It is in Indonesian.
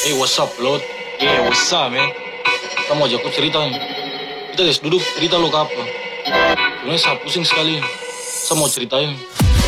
Hey, what's up, Lord? Yeah, what's up, man? Kita mau ajak cerita nih. Kita guys duduk cerita lo ke apa? Sebenarnya saya pusing sekali. Saya mau ceritain.